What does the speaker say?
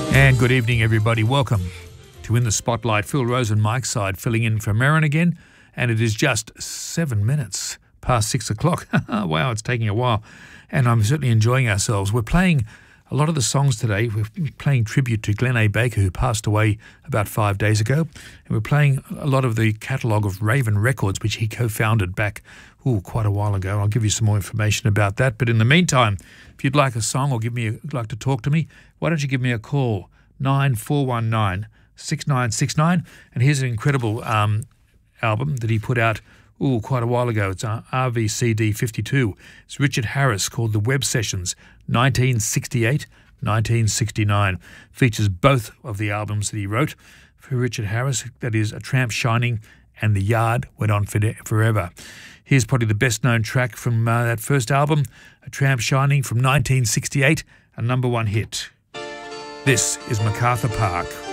And good evening, everybody. Welcome to In the Spotlight. Phil Rose and Mike's side filling in for Marin again. And it is just 7 minutes past 6 o'clock. Wow, it's taking a while. And I'm certainly enjoying ourselves. We're playing a lot of the songs today. We're playing tribute to Glenn A. Baker, who passed away about 5 days ago. And we're playing a lot of the catalogue of Raven Records, which he co-founded back quite a while ago. I'll give you some more information about that. But in the meantime, if you'd like a song or like to talk to me, why don't you give me a call, 9419-6969. And here's an incredible album that he put out quite a while ago. It's RVCD 52. It's Richard Harris, called The Webb Sessions, 1968-1969. Features both of the albums that he wrote for Richard Harris, that is A Tramp Shining and The Yard Went On Forever. Here's probably the best-known track from that first album, A Tramp Shining from 1968, a #1 hit. This is MacArthur Park.